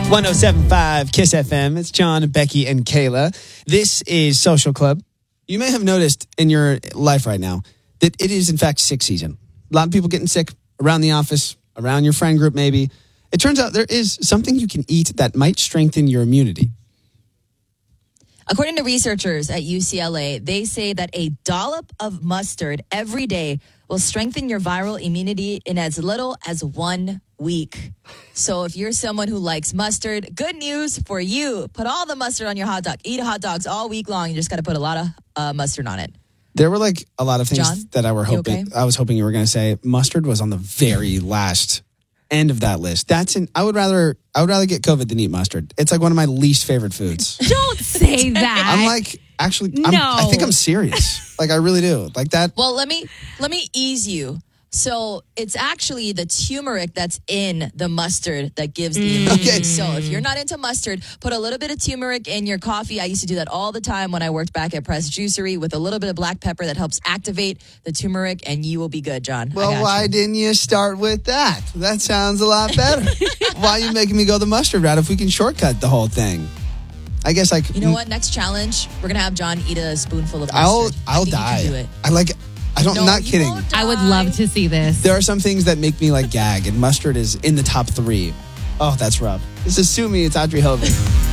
107.5 KISS FM. It's John, Becky, and Kayla. This is Social Club. You may have noticed in your life right now that it is, in fact, sick season. A lot of people getting sick around the office, around your friend group maybe. It turns out there is something you can eat that might strengthen your immunity. According to researchers at UCLA, they say that a dollop of mustard every day will strengthen your viral immunity in as little as 1 week. So if you're someone who likes mustard, good news for you. Put all the mustard on your hot dog. Eat hot dogs all week long. You just got to put a lot of mustard on it. There were like a lot of things John, that I was hoping you were going to say. Mustard was on the very last end of that list. I would rather get COVID than eat mustard. It's like one of my least favorite foods. Don't say that. I'm like, actually, I think I'm serious. Like I really do. Like that. Well, let me ease you. So it's actually the turmeric that's in the mustard that gives the immunity. Okay. So if you're not into mustard, put a little bit of turmeric in your coffee. I used to do that all the time when I worked back at Press Juicery with a little bit of black pepper that helps activate the turmeric, and you will be good, John. Well, why didn't you start with that? That sounds a lot better. Why are you making me go the mustard route if we can shortcut the whole thing? I guess like... You know what? Next challenge, we're going to have John eat a spoonful of mustard. I'll die. You can do it. I'm not kidding. I would love to see this. There are some things that make me like gag, and mustard is in the top 3. Oh, that's rough. This is Sue Me. It's Audrey Hovey.